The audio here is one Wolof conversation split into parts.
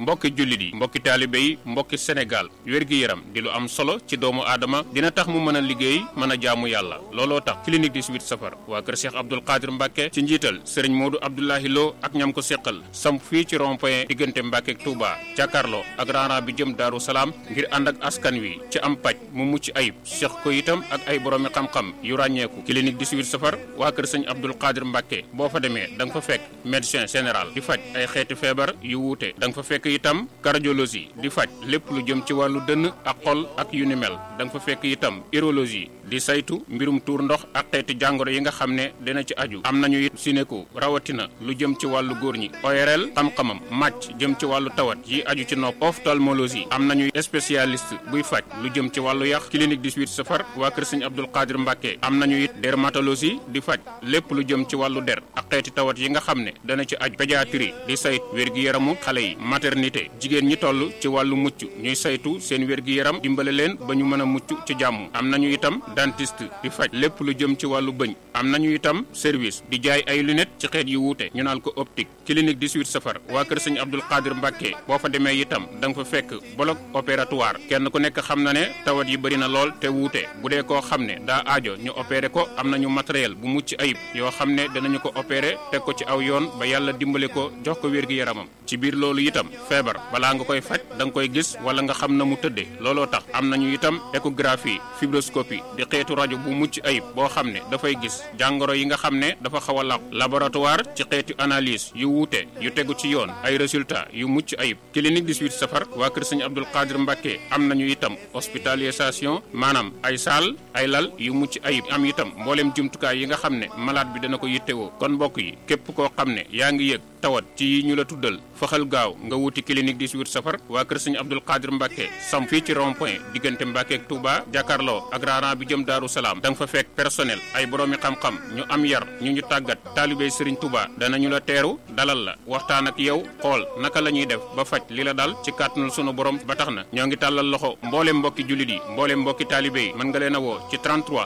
mbokki jullit yi mbokki taalibe yi mbokki Sénégal wér-gi-yaram di lu am solo ci doomu aadama dina tax mu mën a liggéey mën a jaamu yàlla looloo tax clinique 18 safar waa kër Cheikh Abdoul Qadir Mbacke ci njiital Serigne Modou Abdoulahi Lo ak ñam ko seqal samp fii ci rond-point diggante Mbacke ak Touba jàkkaarloo ak raana bi jëm Daaru Salaam ngir ànd ak askan wi ci am paj mu mucc ayib seq ko itam ak ay boroomi xam-xam yu ràññeeku clinique 18 safar waa kër Serigne Abdoul Qadir Mbacke boo fa demee da nga fa fekk médecin général di faj ay xeeti feebar yu wuute da nga fa fekk itam cardiologie di faj lépp lu jëm ci wàllu dënn ak xol ak yu ni mel da nga fa fekk itam urologie di saytu mbirum tuur ndox ak xeeti jàngoro yi nga xam ne dina ci aju am nañu it sinéko rawatina lu jëm ci wàllu góor ñi ORL xam-xamam màcc jëm ci wàllu tawat yi aju ci nopp ophtalmologie am nañu spécialiste buy faj lu jëm ci wàllu yàq clinique 18 safar waa kër Serigne Abdoul Qadir Mbacke am nañu it dermatologie di faj lépp lu jëm ci wàllu der ak xeeti tawat yi nga xam ne dana ci aju pédiatrie di sayt wér-gi-yaramu xale yi maternité jigéen ñi toll ci wàllu mucc ñuy saytu seen wér-gi-yaram dimbale leen ba ñu mën a mucc ci jàmm am nañu itam dentiste di faj lépp lu jëm ci wàllu bëñ am nañu itam service di jaay ay lunettes ci xeet yu wuute ñu naan ko optique clinique 18 safar waa kër Serigne Abdoul Qadir Mbacke boo fa demee itam da nga fa fekk bloc opératoire kenn ku nekk xam na ne tawat yi bëri na lool te wuute bu dee koo xam ne daa aajo ñu opéré ko am nañu matériel bu mucc ayib yoo xam ne danañu ko opéré teg ko ci aw yoon ba yàlla dimbale ko jox ko wér-gi-yaramam ci biir loolu itam feebar balaa nga koy faj da nga koy gis wala nga xam na mu tëddee looloo tax am nañu itam échographie fibroscopie di xeetu rajo bu mucc ayib boo xam ne dafay gis jàngoro yi nga xam ne dafa xaw a làqu laboratoire ci xeetu analyse yu wuute yu tegu ci yoon ay résultats yu mucc ayib clinique 18 safar waa kër Serigne Abdoul Qadir Mbacke am nañu itam hospitalisation maanaam ay saal ay lal yu mucc ayib am itam mbooleem jumtukaay yi nga xam ne malade bi dana ko yittewoo kon mbokk yi képp koo xam ne yaa ngi yëg tawat ci yi ñu la tuddal faxal gaaw nga wuti clinique 18 safar waa kër Serigne Abdoul Qadir Mbacke sam fii ci rond-point diggante Mbacke ak Touba jàkkaarloo ak raana bi jëm Daaru Salaam da nga fa fekk personnel ay boroomi xam-xam ñu am yar ñu tàggat taalibey Serigne Touba danañu la teeru dalal la waxtaan ak yow xool naka la ñuy def ba faj li la dal ci kàttanul sunu borom ba tax na ñoo ngi tàllal loxo mbooleem mbokki jullit yi mbooleem mbokki taalibe yi mën nga leen a woo ci 33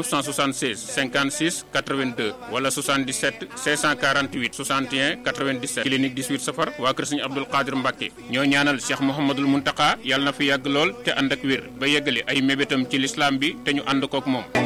976 56 82 wala 77 648 61 97 clinique 18 safar waa kër Serigne Abdoul Qadir Mbacke ñoo ñaanal Cheikh Mouhamadoul Mountakha yàlla na fi yàgg lool te ànd ak wér ba yeggali ay mébétam ci lislaam bi te ñu ànd kook moom